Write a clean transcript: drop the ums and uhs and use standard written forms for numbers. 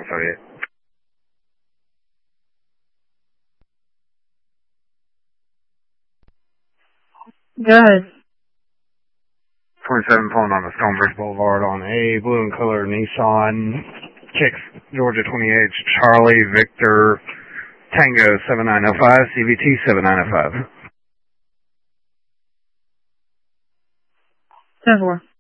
978. Go ahead. 27 pulling on the Stonebridge Boulevard on a blue and color Nissan Kicks, Georgia 28, Charlie Victor Tango 7905, CVT 7905. 10-4.